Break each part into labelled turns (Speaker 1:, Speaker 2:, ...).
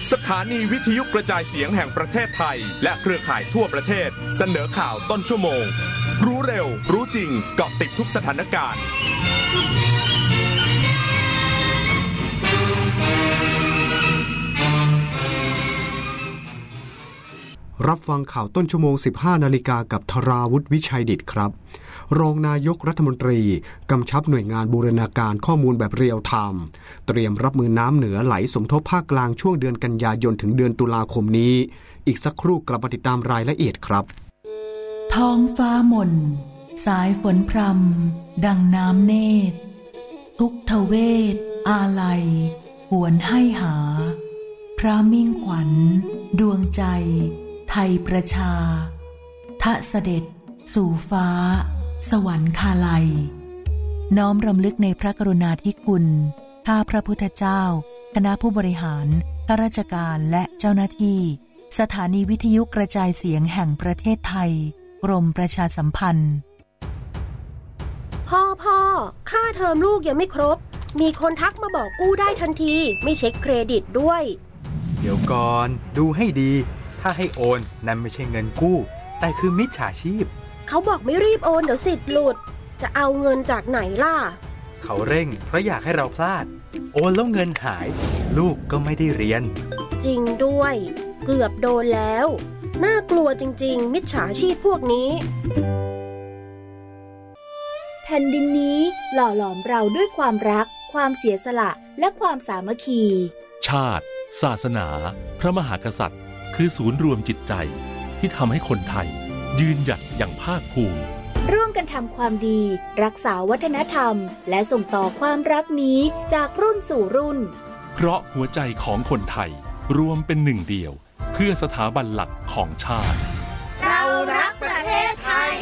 Speaker 1: สถานีวิทยุกระจายเสียงแห่งประเทศไทยและเครือข่ายทั่วประเทศเสนอข่าวต้นชั่วโมงรู้เร็วรู้จริงเกาะติดทุกสถานการณ์
Speaker 2: รับฟังข่าวต้นชั่วโมง 15 นาฬิกากับธราวุฒิวิชัยดิษฐ์ครับรองนายกรัฐมนตรีกำชับหน่วยงานบูรณาการข้อมูลแบบเรียลไทม์เตรียมรับมือน้ำเหนือไหลสมทบภาคกลางช่วงเดือนกันยายนถึงเดือนตุลาคมนี้อีกสักครู่กลับมาติดตามรายละเอียดครับ
Speaker 3: ท้องฟ้าหม่นสายฝนพรำดังน้ำเนตรทุกทเวทอาลัยหวนให้หาพระมิ่งขวัญดวงใจไทยประชาทะเสด็จสู่ฟ้าสวรรคาลัยน้อมรำลึกในพระกรุณาธิคุณข้าพระพุทธเจ้าคณะผู้บริหารข้าราชการและเจ้าหน้าที่สถานีวิทยุกระจายเสียงแห่งประเทศไทยกรมประชาสัมพันธ์
Speaker 4: พ่อค่าเทอมลูกยังไม่ครบมีคนทักมาบอกกู้ได้ทันทีไม่เช็คเครดิตด้วย
Speaker 5: เดี๋ยวก่อนดูให้ดีถ้าให้โอนนั่นไม่ใช่เงินกู้แต่คือมิจฉาชีพ
Speaker 4: เขาบอกไม่รีบโอนเดี๋ยวสิทธิ์หลุดจะเอาเงินจากไหนล่ะ
Speaker 5: เขาเร่งเพราะอยากให้เราพลาดโอนแล้วเงินหายลูกก็ไม่ได้เรียน
Speaker 4: จริงด้วยเกือบโดนแล้วน่ากลัวจริงๆมิจฉาชีพพวกนี้
Speaker 6: แผ่นดินนี้หล่อหลอมเราด้วยความรักความเสียสละและความสามัคคี
Speaker 7: ชาติศาสนาพระมหากษัตริย์คือศูนย์รวมจิตใจที่ทำให้คนไทยยืนหยัดอย่างภาคภูมิ
Speaker 6: ร่วมกันทำความดีรักษาวัฒนธรรมและส่งต่อความรักนี้จากรุ่นสู่รุ่น
Speaker 7: เพราะหัวใจของคนไทยรวมเป็นหนึ่งเดียวเพื่อสถาบันหลักของชาติ
Speaker 8: เรารักประเทศไทย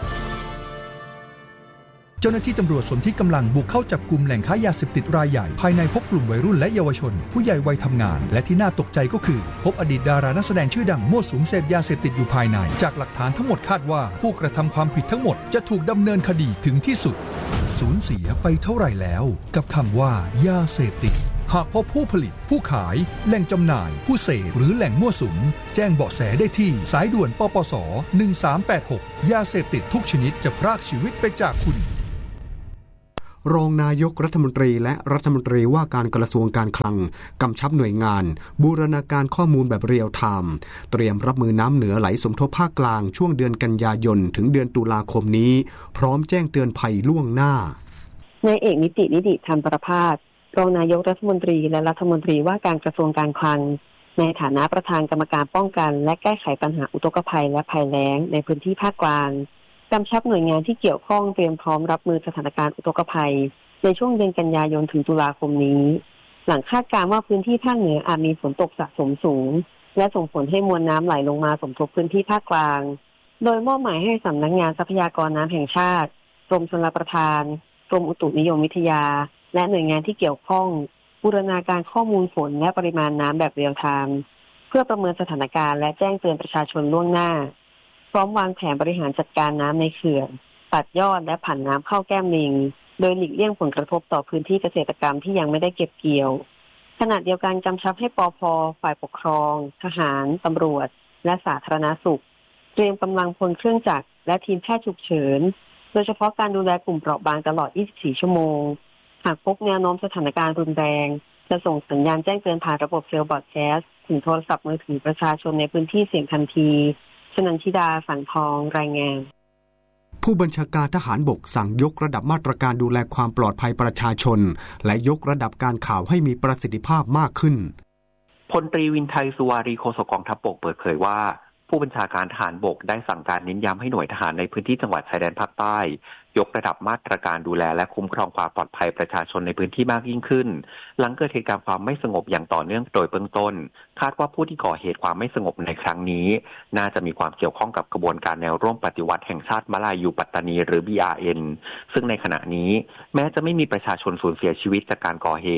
Speaker 9: เจ้าหน้าที่ตำรวจสนที่กำลังบุกเข้าจับกุมแหล่งค้ายาเสพติดรายใหญ่ภายในพบกลุ่มวัยรุ่นและเยาวชนผู้ใหญ่วัยทำงานและที่น่าตกใจก็คือพบอดีตดารานักแสดงชื่อดังมั่วสุมเสพยาเสพติดอยู่ภายในจากหลักฐานทั้งหมดคาดว่าผู้กระทำความผิดทั้งหมดจะถูกดำเนินคดีถึงที่สุดสูญเสียไปเท่าไหร่แล้วกับคำว่ายาเสพติดหากพบผู้ผลิตผู้ขายแหล่งจำหน่ายผู้เสพหรือแหล่งมั่วสุมแจ้งเบาะแสได้ที่สายด่วนปปส1386ยาเสพติดทุกชนิดจะพรากชีวิตไปจากคุณ
Speaker 2: รองนายกรัฐมนตรีและรัฐมนตรีว่าการกระทรวงการคลังกำชับหน่วยงานบูรณาการข้อมูลแบบเรียลไทม์เตรียมรับมือน้ำเหนือไหลสมทบภาคกลางช่วงเดือนกันยายนถึงเดือนตุลาคมนี้พร้อมแจ้งเตือนภัยล่วงหน้าน
Speaker 10: ายเอกนิติธรรมประภาสรองนายกรัฐมนตรีและรัฐมนตรีว่าการกระทรวงการคลังในฐานะประธานกรรมการป้องกันและแก้ไขปัญหาอุทกภัยและภัยแล้งในพื้นที่ภาคกลางกำชับหน่วยงานที่เกี่ยวข้องเตรียมพร้อมรับมือสถานการณ์อุทกภัยในช่วงเดือนกันยายนถึงตุลาคมนี้หลังคาดการณ์ว่าพื้นที่ภาคเหนืออาจมีฝนตกสะสมสูงและส่งผลให้มวลน้ำไหลลงมาสมทบพื้นที่ภาคกลางโดยมอบหมายให้สำนักงานทรัพยากรน้ำแห่งชาติกรมชลประทานกรมอุตุนิยมวิทยาและหน่วยงานที่เกี่ยวข้องบูรณาการข้อมูลฝนและปริมาณน้ำแบบเรียลไทม์เพื่อประเมินสถานการณ์และแจ้งเตือนประชาชนล่วงหน้าพร้อมวางแผนบริหารจัดการน้ำในเขื่อนตัดยอดและผันน้ำเข้าแก้มลิงโดยหลีกเลี่ยงผลกระทบต่อพื้นที่เกษตรกรรมที่ยังไม่ได้เก็บเกี่ยวขณะเดียวกันกำชับให้ปภ.ฝ่ายปกครองทหารตำรวจและสาธารณสุขเตรียมกำลังพลเครื่องจักรและทีมแพทย์ฉุกเฉินโดยเฉพาะการดูแลกลุ่มเปราะบางตลอด 24 ชั่วโมงหากพบแนวโน้มสถานการณ์รุนแรงจะส่งสัญญาณแจ้งเตือนผ่านระบบเซลล์บรอดแคสต์ถึงโทรศัพท์มือถือประชาชนในพื้นที่เสี่ยงทันทีชนันชิดาสังทองรายงาน
Speaker 2: ผู้บัญชาการทหารบกสั่งยกระดับมาตรการดูแลความปลอดภัยประชาชนและยกระดับการข่าวให้มีประสิทธิภาพมากขึ้น
Speaker 11: พลตรีวินไทยสุวารีโฆษกกองทัพบกเปิดเผยว่าผู้บัญชาการทหารบกได้สั่งการเน้นย้ำให้หน่วยทหารในพื้นที่จังหวัดชายแดนภาคใต้ยกระดับมาตรการดูแลและคุ้มครองความปลอดภัยประชาชนในพื้นที่มากยิ่งขึ้นหลังเกิดเหตุการณ์ความไม่สงบอย่างต่อเนื่องโดยเบื้องต้นคาดว่าผู้ที่ก่อเหตุความไม่สงบในครั้งนี้น่าจะมีความเกี่ยวข้องกับกระบวนการแนวร่วมปฏิวัติแห่งชาติมลายูปัตตานีหรือ BRN ซึ่งในขณะนี้แม้จะไม่มีประชาชนสูญเสียชีวิตจากการก่อเหตุ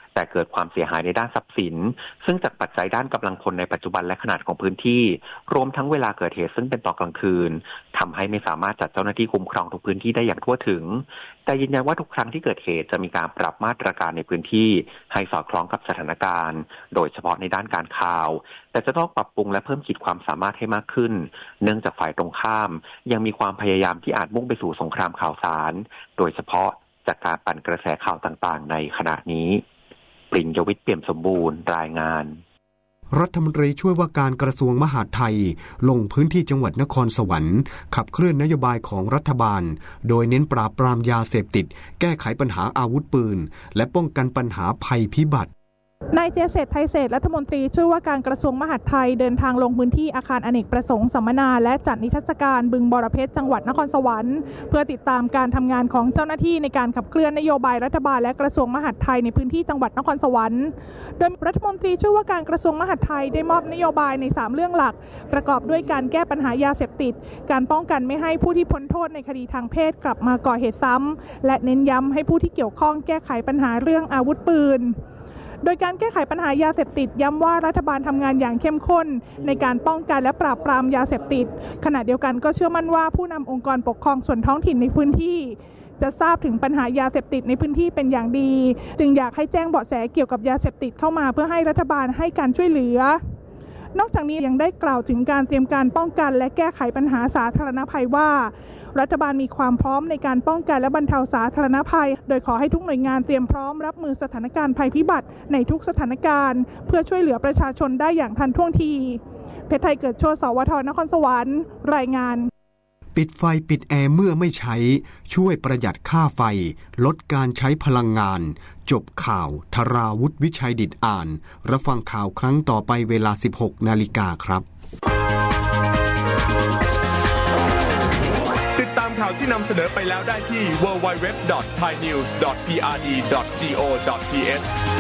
Speaker 11: แต่เกิดความเสียหายในด้านทรัพย์สินซึ่งจากปัจจัยด้านกำลังพลในปัจจุบันและขนาดของพื้นที่รวมทั้งเวลาเกิดเหตุซึ่งเป็นตอนกลางคืนทำให้ไม่สามารถจัดเจ้าหน้าที่คุ้มครองทุกพื้นที่ได้อย่างทั่วถึงแต่ยืนยันว่าทุกครั้งที่เกิดเหตุจะมีการปรับมาตรการในพื้นที่ให้สอดคล้องกับสถานการณ์โดยเฉพาะในด้านการข่าวแต่จะต้องปรับปรุงและเพิ่มขีดความสามารถให้มากขึ้นเนื่องจากฝ่ายตรงข้ามยังมีความพยายามที่อาจมุ่งไปสู่สงครามข่าวสารโดยเฉพาะจากการปั่นกระแสข่าวต่างๆในขณะนี้ปริญญวิทย์เปี่ยมสมบูรณ์รายงาน
Speaker 2: รัฐมนตรีช่วยว่าการกระทรวงมหาดไทยลงพื้นที่จังหวัดนครสวรรค์ขับเคลื่อนนโยบายของรัฐบาลโดยเน้นปราบปรามยาเสพติดแก้ไขปัญหาอาวุธปืนและป้องกันปัญหาภัยพิบัติ
Speaker 12: นายเจษฎไทยเศรษฐ์รัฐมนตรีช่วยว่าการกระทรวงมหาดไทยเดินทางลงพื้นที่อาคารอเนกประสงค์สัมมนาและจัดนิทรรศการบึงบรเพชรจังหวัดนครสวรรค์เพื่อติดตามการทำงานของเจ้าหน้าที่ในการขับเคลื่อนนโยบายรัฐบาลและกระทรวงมหาดไทยในพื้นที่จังหวัดนครสวรรค์โดยรัฐมนตรีช่วยว่าการกระทรวงมหาดไทยได้มอบนโยบายใน3เรื่องหลักประกอบด้วยการแก้ปัญหายาเสพติดการป้องกันไม่ให้ผู้ที่พ้นโทษในคดีทางเพศกลับมาก่อเหตุซ้ำและเน้นย้ำให้ผู้ที่เกี่ยวข้องแก้ไขปัญหาเรื่องอาวุธปืนโดยการแก้ไขปัญหายาเสพติดย้ำว่ารัฐบาลทำงานอย่างเข้มข้นในการป้องกันและปราบปรามยาเสพติดขณะเดียวกันก็เชื่อมั่นว่าผู้นำองค์กรปกครองส่วนท้องถิ่นในพื้นที่จะทราบถึงปัญหายาเสพติดในพื้นที่เป็นอย่างดีจึงอยากให้แจ้งเบาะแสเกี่ยวกับยาเสพติดเข้ามาเพื่อให้รัฐบาลให้การช่วยเหลือนอกจากนี้ยังได้กล่าวถึงการเตรียมการป้องกันและแก้ไขปัญหาสาธารณภัยว่ารัฐบาลมีความพร้อมในการป้องกันและบรรเทาสาธารณภัยโดยขอให้ทุกหน่วยงานเตรียมพร้อมรับมือสถานการณ์ภัยพิบัติในทุกสถานการณ์เพื่อช่วยเหลือประชาชนได้อย่างทันท่วงทีเพชรไทยเกิดโชติสวทนครสวรรค์รายงาน
Speaker 2: ปิดไฟปิดแอร์เมื่อไม่ใช้ช่วยประหยัดค่าไฟลดการใช้พลังงานจบข่าวธราวุฒิวิชัยดิษฐ์อ่านรับฟังข่าวครั้งต่อไปเวลา 16 นาฬิกาครับ
Speaker 1: ติดตามข่าวที่นำเสนอไปแล้วได้ที่ www.thainews.prd.go.th